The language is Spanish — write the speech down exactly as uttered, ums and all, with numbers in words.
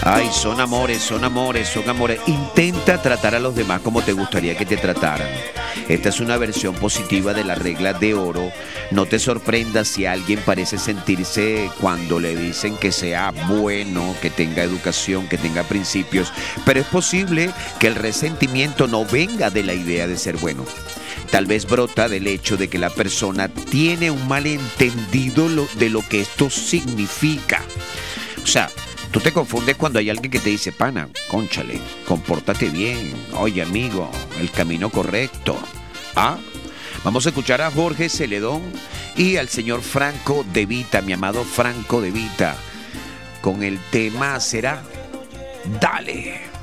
Ay, son amores, son amores, son amores. Intenta tratar a los demás como te gustaría que te trataran. Esta es una versión positiva de la regla de oro. No te sorprendas si alguien parece sentirse cuando le dicen que sea bueno, que tenga educación, que tenga principios, pero es posible que el resentimiento no venga de la idea de ser bueno. Tal vez brota del hecho de que la persona tiene un malentendido lo- de lo que esto significa. O sea, tú te confundes cuando hay alguien que te dice, pana, cónchale, compórtate bien, oye amigo, el camino correcto. ¿Ah? Vamos a escuchar a Jorge Celedón y al señor Franco De Vita, mi amado Franco De Vita, con el tema será Dale.